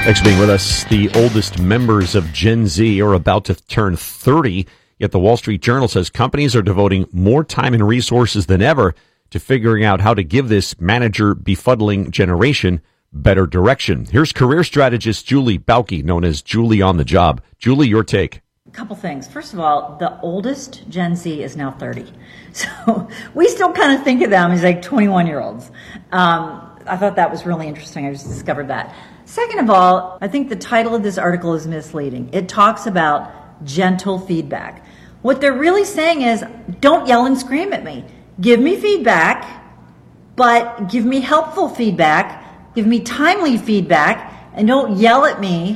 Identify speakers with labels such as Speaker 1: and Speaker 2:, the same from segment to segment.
Speaker 1: Thanks for being with us. The oldest members of Gen Z are about to turn 30, yet the Wall Street Journal says companies are devoting more time and resources than ever to figuring out how to give this manager befuddling generation better direction. Here's career strategist Julie Bauke, known as Julie on the Job. Julie, your take.
Speaker 2: A couple things. First of all, the oldest Gen Z is now 30. So we still kind of think of them as like 21-year-olds. I thought that was really interesting. I just discovered that. Second of all, I think the title of this article is misleading. It talks about gentle feedback. What they're really saying is, don't yell and scream at me. Give me feedback, but give me helpful feedback, give me timely feedback, and don't yell at me.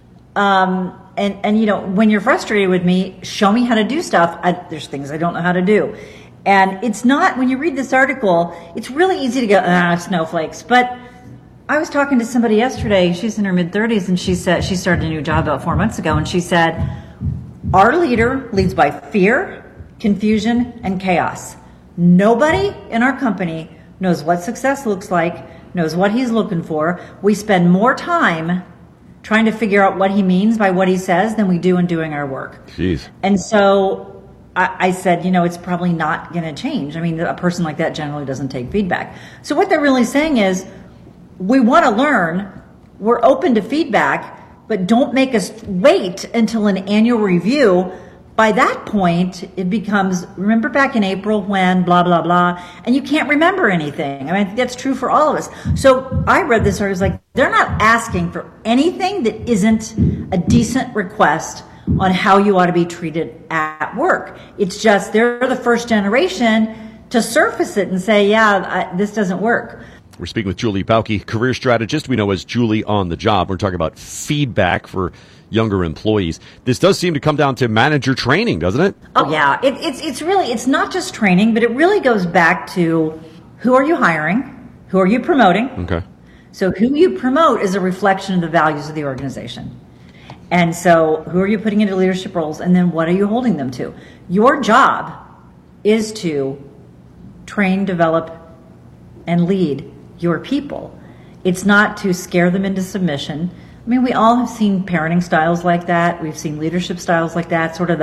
Speaker 2: And you know, when you're frustrated with me, show me how to do stuff. There's things I don't know how to do. And it's not, when you read this article, it's really easy to go, snowflakes. But I was talking to somebody yesterday, she's in her mid-30s, and she said, she started a new job about 4 months ago, and she said, our leader leads by fear, confusion, and chaos. Nobody in our company knows what success looks like, knows what he's looking for. We spend more time trying to figure out what he means by what he says than we do in doing our work.
Speaker 1: Jeez.
Speaker 2: And so I said, it's probably not going to change. I mean, a person like that generally doesn't take feedback. So what they're really saying is, we want to learn, we're open to feedback, but don't make us wait until an annual review. By that point, it becomes, remember back in April when blah, blah, blah, and you can't remember anything. I mean, I think that's true for all of us. So I read this, I was like, they're not asking for anything that isn't a decent request on how you ought to be treated at work. It's just, they're the first generation to surface it and say, this doesn't work.
Speaker 1: We're speaking with Julie Bauke, career strategist we know as Julie on the Job. We're talking about feedback for younger employees. This does seem to come down to manager training, doesn't it?
Speaker 2: Oh, yeah. It's not just training, but it really goes back to who are you hiring? Who are you promoting?
Speaker 1: Okay.
Speaker 2: So who you promote is a reflection of the values of the organization. And so who are you putting into leadership roles? And then what are you holding them to? Your job is to train, develop, and lead your people. It's not to scare them into submission. I mean, we all have seen parenting styles like that. We've seen leadership styles like that, sort of